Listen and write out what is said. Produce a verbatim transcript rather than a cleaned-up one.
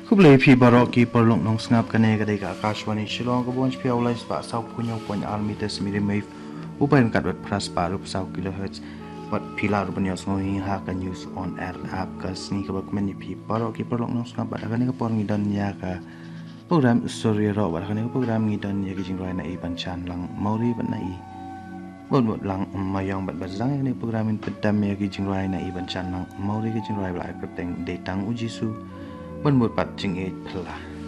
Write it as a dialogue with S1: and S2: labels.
S1: Kublai phi barok ki perlong nong sngap kane kadai ka Akashwani Shillong ka bonch phi aulais pa sau punyong pon almi tes miri mai upai kat wat pras pa rup sau kilohertz wat phila rup nyos ngoi ha ka news on air app ka sni ka bak meni phi barok ki perlong nong sngap ba kane ka por ngidan ya ka program story ro ba kane ka program ngidan ya ki jingrai na i banchan lang mauri ban na i bon bot lang mayong bat bazang ni program in pedam ya ki jingrai na i banchan lang mauri ki jingrai ba ka teng de tang ujisu ban bot pat jing e phla